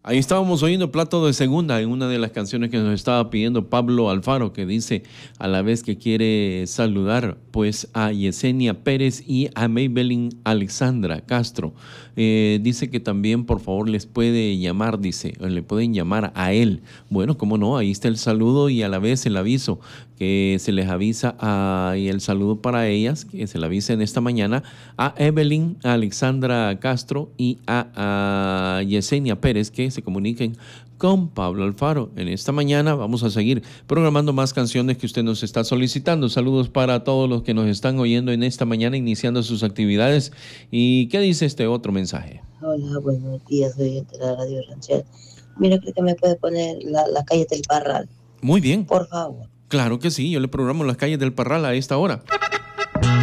Ahí estábamos oyendo Plato de Segunda en una de las canciones que nos estaba pidiendo Pablo Alfaro, que dice a la vez que quiere saludar pues a Yesenia Pérez y a Maybelline Alexandra Castro. Dice que también por favor les puede llamar, dice, le pueden llamar a él. Bueno, cómo no, ahí está el saludo y a la vez el aviso que se les avisa y el saludo para ellas, que se le avisa en esta mañana a Evelyn, a Alexandra Castro y a Yesenia Pérez, que se comuniquen con Pablo Alfaro. En esta mañana vamos a seguir programando más canciones que usted nos está solicitando. Saludos para todos los que nos están oyendo en esta mañana, iniciando sus actividades. ¿Y qué dice este otro mensaje? Hola, buenos días, soy de la Radio Ranchera. Mira, creo que me puede poner la calle del Parral. Muy bien. Por favor. Claro que sí, yo le programo las calles del Parral a esta hora.